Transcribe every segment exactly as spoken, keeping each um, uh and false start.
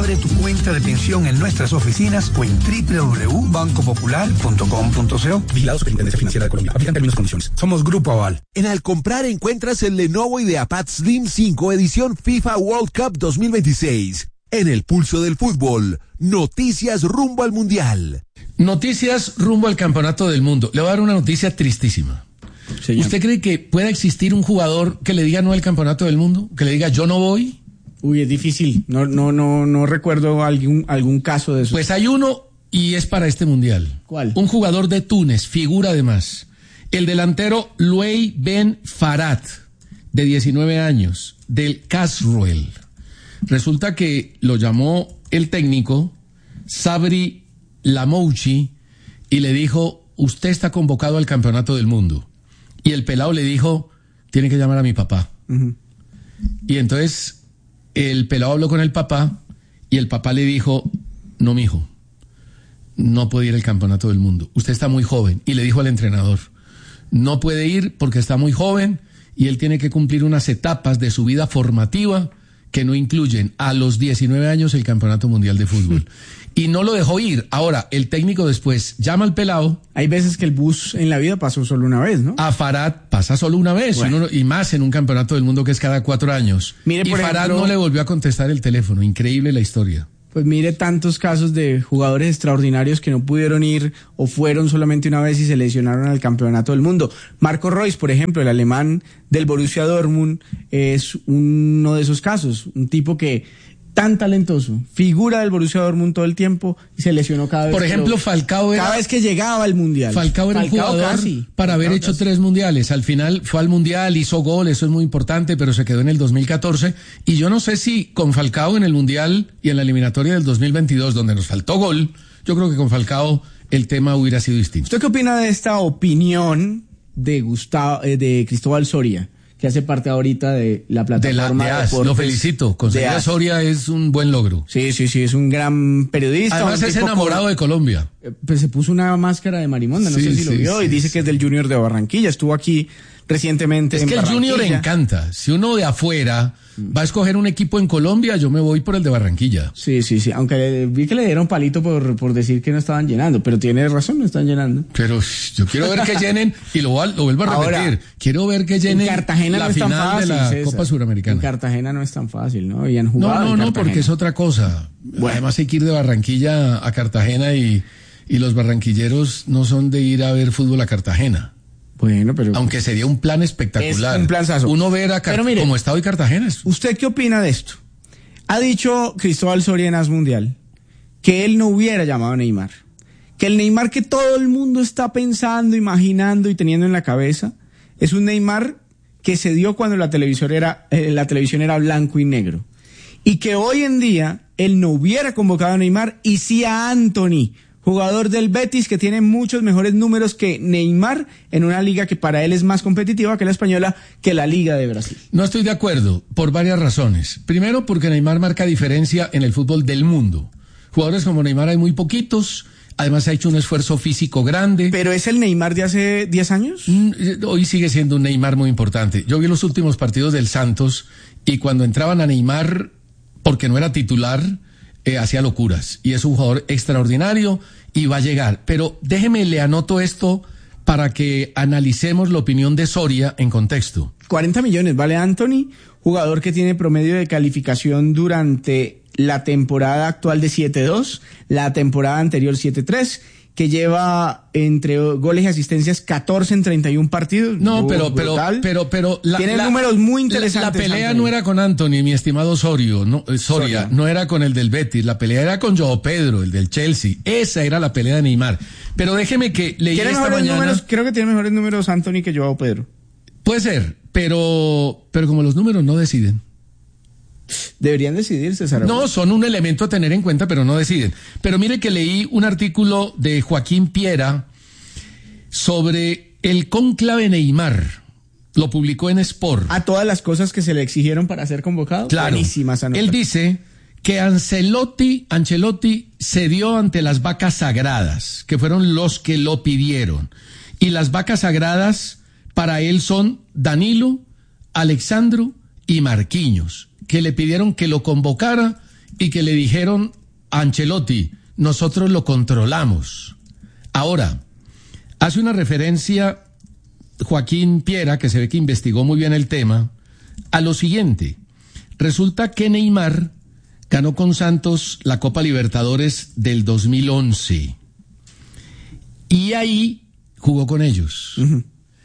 Abre tu cuenta de pensión en nuestras oficinas o en doble u doble u doble u punto banco popular punto com punto co. Vigilado Superintendencia Financiera de Colombia. Aplican términos y condiciones. Somos Grupo Aval. En Al Comprar encuentras el Lenovo IdeaPad Slim cinco edición FIFA World Cup dos mil veintiséis. En el pulso del fútbol, noticias rumbo al Mundial. Noticias rumbo al Campeonato del Mundo. Le voy a dar una noticia tristísima. Señor. ¿Usted cree que pueda existir un jugador que le diga no al Campeonato del Mundo? ¿Que le diga yo no voy? Uy, es difícil. No, no, no, no recuerdo algún, algún caso de eso. Pues hay uno y es para este Mundial. ¿Cuál? Un jugador de Túnez, figura además. El delantero Louay Ben Farad, de diecinueve años, del Casruel. Resulta que lo llamó el técnico Sabri Lamouchi y le dijo, usted está convocado al Campeonato del Mundo. Y el pelado le dijo, tiene que llamar a mi papá. Uh-huh. Y entonces el pelado habló con el papá y el papá le dijo, no, mijo, no puede ir al Campeonato del Mundo. Usted está muy joven. Y le dijo al entrenador, no puede ir porque está muy joven y él tiene que cumplir unas etapas de su vida formativa que no incluyen a los diecinueve años el Campeonato Mundial de Fútbol. Y no lo dejó ir. Ahora, el técnico después llama al pelado. Hay veces que el bus en la vida pasó solo una vez, ¿no? A Farad pasa solo una vez, bueno. uno, y más en un Campeonato del Mundo que es cada cuatro años. Mire, y por Farad ejemplo, no le volvió a contestar el teléfono. Increíble la historia. Pues mire tantos casos de jugadores extraordinarios que no pudieron ir o fueron solamente una vez y se lesionaron al Campeonato del Mundo. Marco Reus, por ejemplo, el alemán del Borussia Dortmund, es uno de esos casos. Un tipo que tan talentoso, figura del Borussia Dortmund todo el tiempo y se lesionó cada vez. Por ejemplo, lo, Falcao era... Cada vez que llegaba al Mundial. Falcao era Falcao un jugador casi, para haber Falcao hecho casi. tres mundiales. Al final fue al Mundial, hizo gol, eso es muy importante, pero se quedó en el dos mil catorce. Y yo no sé si con Falcao en el Mundial y en la eliminatoria del dos mil veintidós, donde nos faltó gol, yo creo que con Falcao el tema hubiera sido distinto. ¿Usted qué opina de esta opinión de Gustavo, eh, de Cristóbal Soria, que hace parte ahorita de la plataforma de la de A S? Lo felicito, conseguir a Soria es un buen logro. Sí, sí, sí, es un gran periodista. Además es enamorado con... de Colombia. Pues se puso una máscara de marimonda, no sí, sé si sí, lo vio, sí, y dice sí. que es del Junior de Barranquilla, estuvo aquí recientemente es en que el Junior le encanta, si uno de afuera va a escoger un equipo en Colombia, yo me voy por el de Barranquilla. Sí, sí, sí, aunque vi que le dieron palito por, por decir que no estaban llenando, pero tiene razón, no están llenando. Pero yo quiero ver que llenen, y lo, lo vuelvo a repetir, Ahora, quiero ver que llenen Cartagena la no es tan final fácil, de la César. Copa Suramericana. En Cartagena no es tan fácil, ¿no? Habían jugado No, no, no, porque es otra cosa. Bueno. Además hay que ir de Barranquilla a Cartagena y, y los barranquilleros no son de ir a ver fútbol a Cartagena. Bueno, pero... Aunque sería un plan espectacular. Es un planazo. Uno ver a Car- mire, como está hoy Cartagena. ¿Usted qué opina de esto? Ha dicho Cristóbal Soria en A S Mundial que él no hubiera llamado a Neymar. Que el Neymar que todo el mundo está pensando, imaginando y teniendo en la cabeza es un Neymar que se dio cuando la televisión era, eh, la televisión era blanco y negro. Y que hoy en día él no hubiera convocado a Neymar y sí a Anthony, jugador del Betis que tiene muchos mejores números que Neymar en una liga que para él es más competitiva que la española, que la Liga de Brasil. No estoy de acuerdo, por varias razones. Primero, porque Neymar marca diferencia en el fútbol del mundo. Jugadores como Neymar hay muy poquitos, además ha hecho un esfuerzo físico grande. ¿Pero es el Neymar de hace diez años? Hoy sigue siendo un Neymar muy importante. Yo vi los últimos partidos del Santos y cuando entraban a Neymar, porque no era titular, Eh, hacía locuras, y es un jugador extraordinario y va a llegar. Pero déjeme, le anoto esto para que analicemos la opinión de Soria en contexto. cuarenta millones vale Anthony, jugador que tiene promedio de calificación durante la temporada actual de siete dos, la temporada anterior siete tres, que lleva entre goles y asistencias catorce en treinta y uno partidos. No, pero, pero, pero, pero, la, tiene la, números muy interesantes. La, la pelea Anthony. No era con Anthony, mi estimado Sorio, no, eh, Soria, Soria, no era con el del Betis, la pelea era con Joao Pedro, el del Chelsea. Esa era la pelea de Neymar. Pero déjeme que leí esta mañana. Números, creo que tiene mejores números Anthony que Joao Pedro. Puede ser, pero, pero como los números no deciden. Deberían decidir, César. No, son un elemento a tener en cuenta, pero no deciden. Pero mire que leí un artículo de Joaquín Piera sobre el cónclave Neymar. Lo publicó en Sport. A todas las cosas que se le exigieron para ser convocado. Claro. Buenísimas anotas. Él dice que Ancelotti, Ancelotti cedió ante las vacas sagradas, que fueron los que lo pidieron. Y las vacas sagradas para él son Danilo, Alexandro y Marquinhos, que le pidieron que lo convocara y que le dijeron a Ancelotti, nosotros lo controlamos. Ahora, hace una referencia Joaquín Piera, que se ve que investigó muy bien el tema, a lo siguiente. Resulta que Neymar ganó con Santos la Copa Libertadores del dos mil once. Y ahí jugó con ellos. Uh-huh.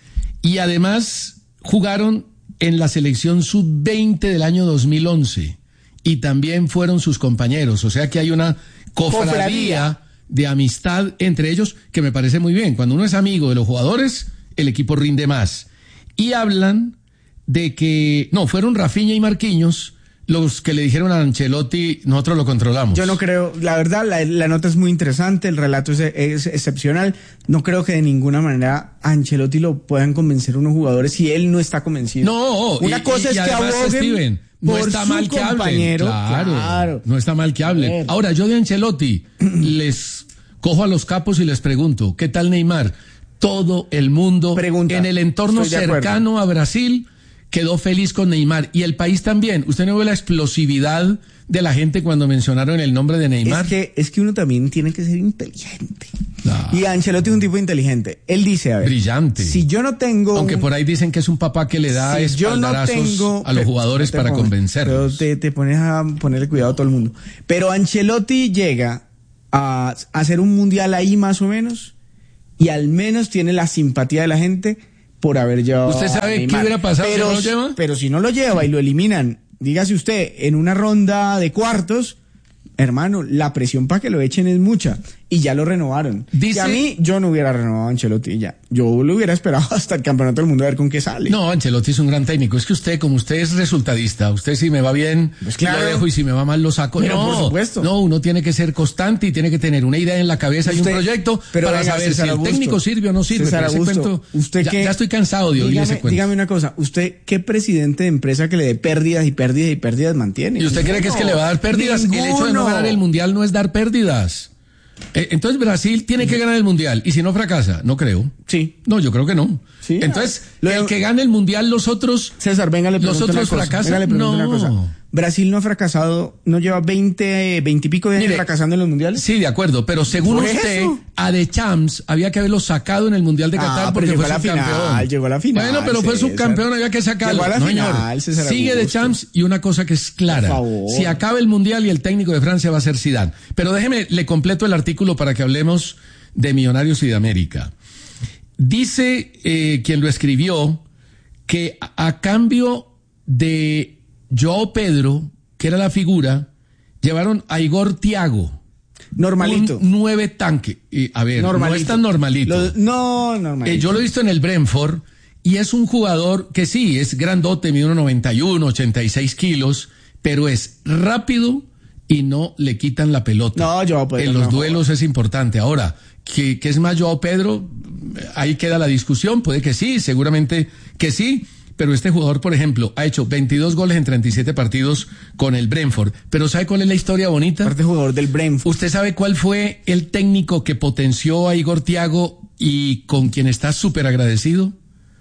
Y además jugaron en la selección sub veinte del año dos mil once. Y también fueron sus compañeros. O sea que hay una cofradía, cofradía de amistad entre ellos que me parece muy bien. Cuando uno es amigo de los jugadores, el equipo rinde más. Y hablan de que, no, fueron Rafinha y Marquinhos los que le dijeron a Ancelotti, nosotros lo controlamos. Yo no creo, la verdad, la, la nota es muy interesante, el relato es, es excepcional. No creo que de ninguna manera a Ancelotti lo puedan convencer unos jugadores si él no está convencido. No, una y, cosa y, es y que además, aboguen Steven, no por está su mal que compañero. hablen. Claro, claro, no está mal que hablen. Ahora, yo de Ancelotti les cojo a los capos y les pregunto, ¿qué tal Neymar? Todo el mundo Pregunta, en el entorno cercano a Brasil quedó feliz con Neymar y el país también. ¿Usted no ve la explosividad de la gente cuando mencionaron el nombre de Neymar? Es que, es que uno también tiene que ser inteligente. Ah. Y Ancelotti es un tipo inteligente. Él dice, a ver, brillante. Si yo no tengo... Aunque por ahí dicen que es un papá que le da si espaldarazos no tengo, a los jugadores para pones, convencerlos. Pero te, te pones a ponerle cuidado a todo el mundo. Pero Ancelotti llega a, a hacer un mundial ahí más o menos y al menos tiene la simpatía de la gente por haber llevado. ¿Usted sabe qué hubiera pasado pero, si no lo lleva? Pero si no lo lleva y lo eliminan, dígase usted, en una ronda de cuartos, hermano, la presión para que lo echen es mucha. Y ya lo renovaron. Dice, y a mí, yo no hubiera renovado a Ancelotti ya. Yo lo hubiera esperado hasta el campeonato del mundo a ver con qué sale. No, Ancelotti es un gran técnico. Es que usted, como usted es resultadista, usted si me va bien, pues claro, lo dejo y si me va mal lo saco. Pero no, por supuesto. No, uno tiene que ser constante y tiene que tener una idea en la cabeza usted, y un proyecto pero para venga, saber César si el Augusto, técnico sirve o no sirve. César Augusto, ese cuento, usted ya, que, ya estoy cansado de oír dígame, ese cuento. Dígame una cosa, ¿usted qué presidente de empresa que le dé pérdidas y pérdidas y pérdidas mantiene? ¿Y usted no, cree que es que le va a dar pérdidas? Ninguno. El hecho de no ganar el mundial no es dar pérdidas. Eh, entonces Brasil tiene que ganar el mundial y si no fracasa, no creo. Sí. No, yo creo que no. Sí, entonces, lo, el que gane el mundial, los otros. César, venga, le pregunto los otros una cosa. fracasan. Venga, le pregunto no. una cosa. Brasil no ha fracasado, no lleva veinte, veinte y pico de años Mire, fracasando en los mundiales. Sí, de acuerdo, pero según ¿Por usted, eso? a The Champs había que haberlo sacado en el mundial de Qatar ah, porque llegó fue a la subcampeón. Final, llegó a la final. Bueno, pero fue César. subcampeón, había que sacarlo. Llegó a la no, final, señor. Sigue The Champs y una cosa que es clara. Si acaba el mundial y el técnico de Francia va a ser Zidane. Pero déjeme, le completo el artículo para que hablemos de Millonarios y de América. Dice eh, quien lo escribió que a, a cambio de Joao Pedro, que era la figura, llevaron a Igor Thiago. Normalito. Un nueve tanque. Y, a ver, normalito. No es tan normalito. Lo, no, normalito. Eh, yo lo he visto en el Brentford y es un jugador que sí, es grandote, mide uno noventa y uno, ochenta y seis kilos, pero es rápido y no le quitan la pelota. No, Joao Pedro. En los no, duelos es importante. Ahora, ¿qué, qué es más Joao Pedro? Ahí queda la discusión. Puede que sí, seguramente que sí. Pero este jugador, por ejemplo, ha hecho veintidós goles en treinta y siete partidos con el Brentford. Pero ¿sabe cuál es la historia bonita? Aparte jugador del Brentford. ¿Usted sabe cuál fue el técnico que potenció a Igor Thiago y con quien está súper agradecido?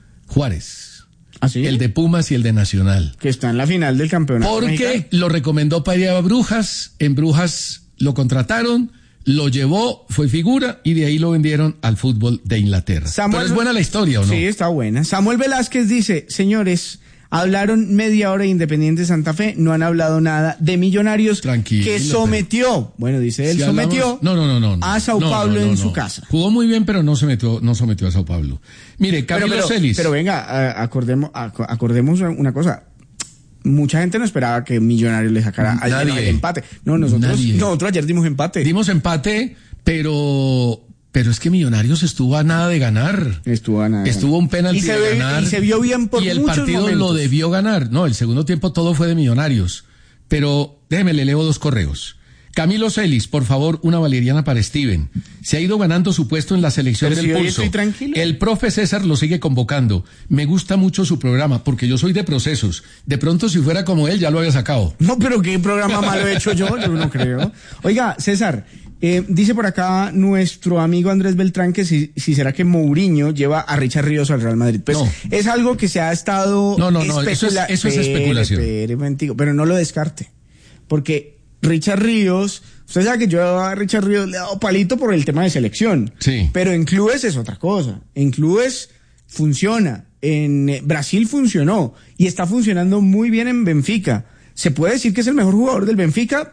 Juárez. ¿Ah, sí? El de Pumas y el de Nacional. Que está en la final del campeonato Porque mexicano. Lo recomendó para ir a Brujas. En Brujas lo contrataron. Lo llevó, fue figura y de ahí lo vendieron al fútbol de Inglaterra. Samuel, ¿pero es buena la historia o no? Sí, está buena. Samuel Velázquez dice, señores, hablaron media hora de Independiente Santa Fe, no han hablado nada de Millonarios. Tranquilo, que sometió, pero... bueno, dice él, si sometió hablamos... no, no, no, no, no. a Sao no, Paulo no, no, en no. su casa. Jugó muy bien, pero no se metió, no sometió a Sao Paulo. Mire, Camilo pero, pero, Celis. Pero venga, acordemos, acordemos una cosa. Mucha gente no esperaba que Millonarios le sacara al el empate. No, nosotros, nosotros ayer dimos empate. Dimos empate, pero pero es que Millonarios estuvo a nada de ganar. Estuvo a nada. Estuvo un penalti de ve, ganar. Y se vio bien por Y el muchos partido momentos. lo debió ganar. No, el segundo tiempo todo fue de Millonarios. Pero déjeme, le leo dos correos. Camilo Celis, por favor, una valeriana para Steven. Se ha ido ganando su puesto en la selección Pero del si hoy Pulso. estoy tranquilo. El profe César lo sigue convocando. Me gusta mucho su programa, porque yo soy de procesos. De pronto, si fuera como él, ya lo había sacado. No, pero qué programa malo he hecho yo, yo no creo. Oiga, César, eh, dice por acá nuestro amigo Andrés Beltrán que si, si será que Mourinho lleva a Richard Ríos al Real Madrid. Pues no. Es algo que se ha estado... No, no, no, especula... eso, es, eso es especulación. Espere, espere, pero no lo descarte. Porque Richard Ríos, usted sabe que yo a Richard Ríos le he dado palito por el tema de selección. Sí. Pero en clubes es otra cosa. En clubes funciona. En Brasil funcionó. Y está funcionando muy bien en Benfica. ¿Se puede decir que es el mejor jugador del Benfica?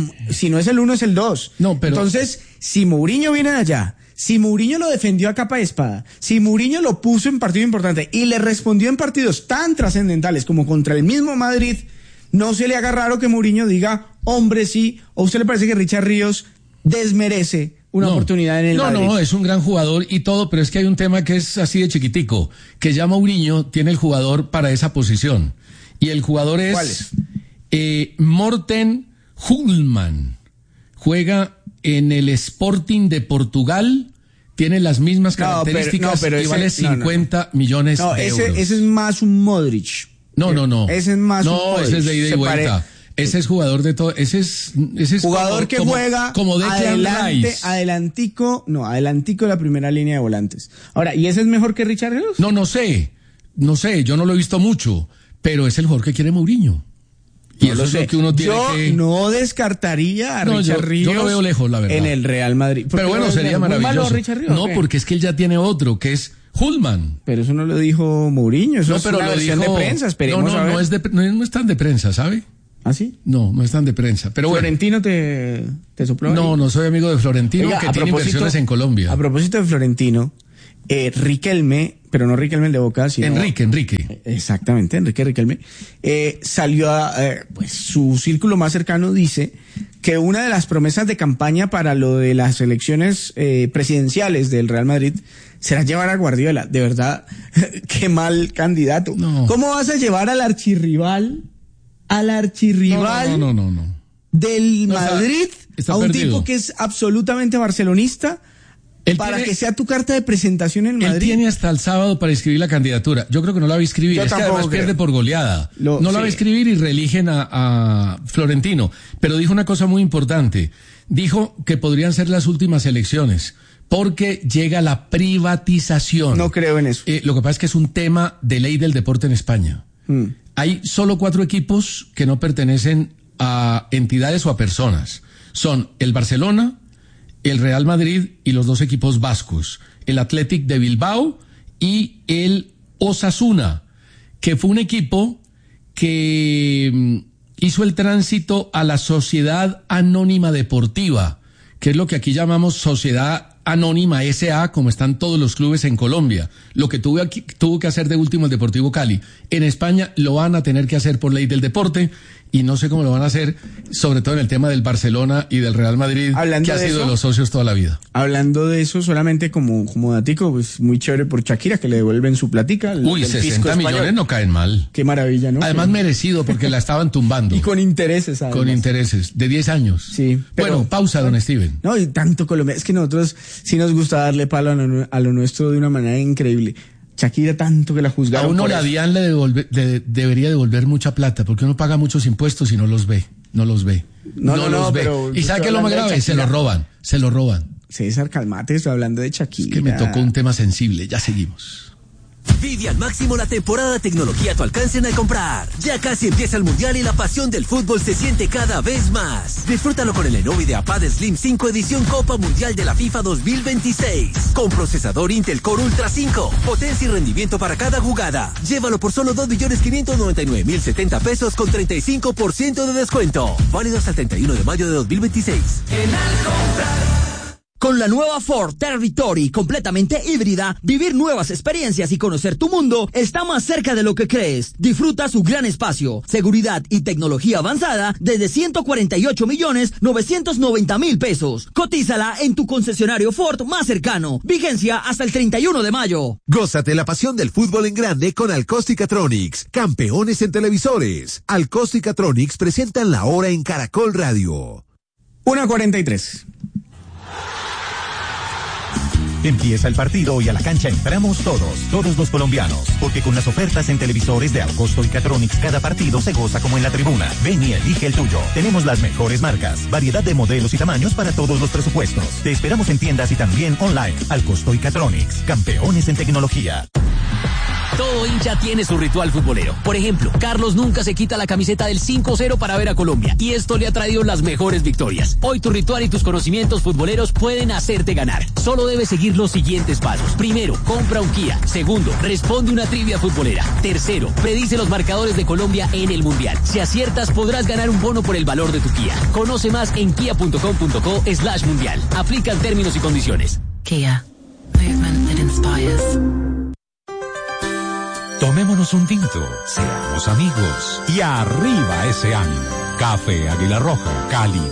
Si no es el uno, es el dos. No, pero... Entonces, si Mourinho viene de allá, si Mourinho lo defendió a capa y espada, si Mourinho lo puso en partido importante y le respondió en partidos tan trascendentales como contra el mismo Madrid, no se le haga raro que Mourinho diga, hombre, sí, o a usted le parece que Richard Ríos desmerece una no, oportunidad en el no, Madrid. No, no, es un gran jugador y todo, pero es que hay un tema que es así de chiquitico, que ya Mourinho tiene el jugador para esa posición. Y el jugador es... ¿Cuál es? Eh, Morten Hulman. Juega en el Sporting de Portugal, tiene las mismas características no, pero, no, pero y ese, vale cincuenta no, no. millones no, de ese, euros. Ese es más un Modric. No, no, no. Ese es más no, un Modric. ese es de ida y vuelta. Pare... Ese es jugador de todo. Ese es, ese es jugador como, que como, juega como adelante, adelantico, no, adelantico de la primera línea de volantes. Ahora, ¿y ese es mejor que Richard Ríos? No, no sé. No sé, yo no lo he visto mucho, pero es el jugador que quiere Mourinho. Y no eso es lo que uno tiene yo que... no descartaría a no, Richard yo, Ríos. Yo lo veo lejos, la verdad. En el Real Madrid. Pero bueno, sería maravilloso. Richard Ríos, no, porque es que él ya tiene otro, que es Hulman. Pero eso no lo dijo Mourinho, eso no, es pero una lo versión dijo... de prensa, esperemos no, no, a ver. No es, de, no, no es tan de prensa, ¿sabe? ¿Ah, sí? No, no es tan de prensa. Pero ¿Florentino bueno. te, te sopló? No, ahí? No soy amigo de Florentino, Oiga, que tiene inversiones en Colombia. A propósito de Florentino, eh, Riquelme, pero no Riquelme el de Boca, sino... Enrique, Enrique. Exactamente, Enrique Riquelme. Eh, salió a... Eh, pues su círculo más cercano dice que una de las promesas de campaña para lo de las elecciones eh, presidenciales del Real Madrid será llevar a Guardiola. De verdad, qué mal candidato. No. ¿Cómo vas a llevar al archirrival, al archirrival no, no, no, no, no. del no, Madrid está, está a un perdido. tipo que es absolutamente barcelonista? Él para tiene, que sea tu carta de presentación en Madrid. Él tiene hasta el sábado para escribir la candidatura. Yo creo que no la va a escribir. Yo es que además creo. pierde por goleada. Lo, no sí. la va a escribir y reeligen a, a Florentino. Pero dijo una cosa muy importante. Dijo que podrían ser las últimas elecciones porque llega la privatización. No creo en eso. Eh, lo que pasa es que es un tema de ley del deporte en España. Hmm. Hay solo cuatro equipos que no pertenecen a entidades o a personas. Son el Barcelona, el Real Madrid y los dos equipos vascos, el Athletic de Bilbao y el Osasuna, que fue un equipo que hizo el tránsito a la Sociedad Anónima Deportiva, que es lo que aquí llamamos Sociedad Anónima S A, como están todos los clubes en Colombia. Lo que tuvo, aquí, tuvo que hacer de último el Deportivo Cali. En España lo van a tener que hacer por ley del deporte y no sé cómo lo van a hacer, sobre todo en el tema del Barcelona y del Real Madrid, Hablando que ha sido eso, de los socios toda la vida. Hablando de eso, solamente como, como datico, pues muy chévere por Shakira, que le devuelven su platica. Uy, sesenta millones no caen mal. Qué maravilla, ¿no? Además merecido, porque la estaban tumbando. Y con intereses, además. Con intereses, de diez años. Sí. Pero, bueno, pausa, don Steven. No, y tanto Colombia, es que nosotros sí nos gusta darle palo a lo, a lo nuestro de una manera increíble. Shakira tanto que la juzgaron. A uno por la eso. DIAN le devolve, de, debería devolver mucha plata, porque uno paga muchos impuestos y no los ve, no los ve. No, no, no, los no ve. pero... ¿Y sabe qué es lo más grave? Se lo roban, se lo roban. César, calmate, estoy hablando de Shakira. Es que me tocó un tema sensible, ya seguimos. Vive al máximo la temporada de tecnología a tu alcance en Al Comprar. Ya casi empieza el Mundial y la pasión del fútbol se siente cada vez más. Disfrútalo con el Lenovo IdeaPad Slim cinco edición Copa Mundial de la FIFA dos mil veintiséis. Con procesador Intel Core Ultra cinco. Potencia y rendimiento para cada jugada. Llévalo por solo dos millones quinientos noventa y nueve mil setenta pesos con treinta y cinco por ciento de descuento. Válido hasta el treinta y uno de mayo de dos mil veintiséis. En Al Comprar. Con la nueva Ford Territory completamente híbrida, vivir nuevas experiencias y conocer tu mundo está más cerca de lo que crees. Disfruta su gran espacio, seguridad y tecnología avanzada desde ciento cuarenta y ocho millones novecientos noventa mil pesos. Cotízala en tu concesionario Ford más cercano. Vigencia hasta el treinta y uno de mayo. Gózate la pasión del fútbol en grande con Alcóstica-Tronics, campeones en televisores. Alcóstica-Tronics presentan la hora en Caracol Radio. una cuarenta y tres. Empieza el partido y a la cancha entramos todos, todos los colombianos, porque con las ofertas en televisores de Alcosto y Catronics cada partido se goza como en la tribuna. Ven y elige el tuyo. Tenemos las mejores marcas, variedad de modelos y tamaños para todos los presupuestos. Te esperamos en tiendas y también online. Alcosto y Catronics, campeones en tecnología. Todo hincha tiene su ritual futbolero. Por ejemplo, Carlos nunca se quita la camiseta del cinco cero para ver a Colombia y esto le ha traído las mejores victorias. Hoy tu ritual y tus conocimientos futboleros pueden hacerte ganar. Solo debes seguir los siguientes pasos. Primero, compra un Kia. Segundo, responde una trivia futbolera. Tercero, predice los marcadores de Colombia en el Mundial. Si aciertas, podrás ganar un bono por el valor de tu Kia. Conoce más en kia punto com punto co slash mundial. Aplican términos y condiciones. Kia. Movement that inspires. Tomémonos un tinto, seamos amigos y arriba ese ánimo. Café Águila Roja, Cali.